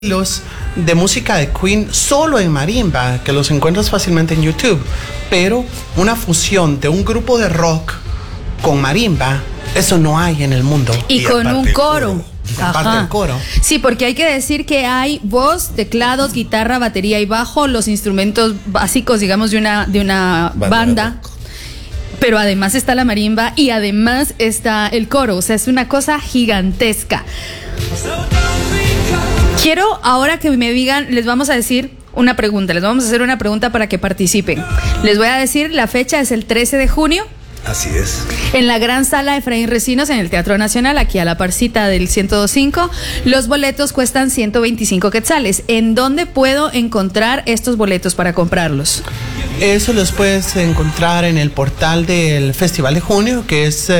Los de música de Queen solo en marimba, que los encuentras fácilmente en YouTube, pero una fusión de un grupo de rock con marimba, eso no hay en el mundo. Y con un coro. Aparte del coro. Sí, porque hay que decir que hay voz, teclados, guitarra, batería y bajo, los instrumentos básicos, digamos, de una banda. Pero además está la marimba y además está el coro, o sea, es una cosa gigantesca. Quiero ahora que me digan, les vamos a decir una pregunta, les vamos a hacer una pregunta para que participen. Les voy a decir, la fecha es el 13 de junio. Así es. En la gran sala Efraín Recinos, en el Teatro Nacional, aquí a la parcita del 102.5. Los boletos cuestan 125 quetzales. ¿En dónde puedo encontrar estos boletos para comprarlos? Eso los puedes encontrar en el portal del Festival de Junio, que es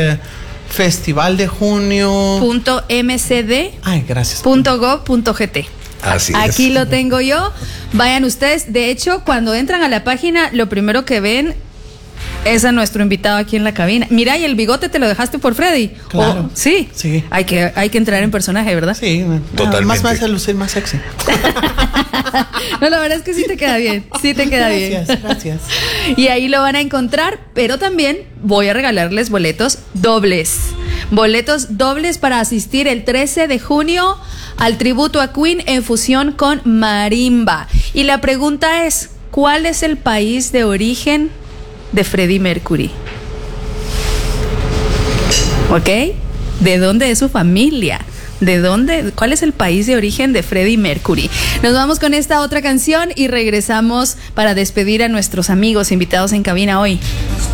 festivaldejunio.mcd.gov.gt. Así Aquí es. lo tengo yo. Vayan ustedes. De hecho, cuando entran a la página, lo primero que ven es a nuestro invitado aquí en la cabina. Mira, y el bigote te lo dejaste por Freddy. Claro. Sí. Sí. Hay que entrar en personaje, ¿verdad? Sí, Totalmente. Más me hace lucir más sexy. No, la verdad es que sí te queda bien. Sí te queda bien. Gracias. Y ahí lo van a encontrar, pero también voy a regalarles boletos dobles. Boletos dobles para asistir el 13 de junio al tributo a Queen en fusión con marimba. Y la pregunta es, ¿cuál es el país de origen de Freddie Mercury? ¿Ok? ¿De dónde es su familia? ¿De dónde? ¿Cuál es el país de origen de Freddie Mercury? Nos vamos con esta otra canción y regresamos para despedir a nuestros amigos invitados en cabina hoy.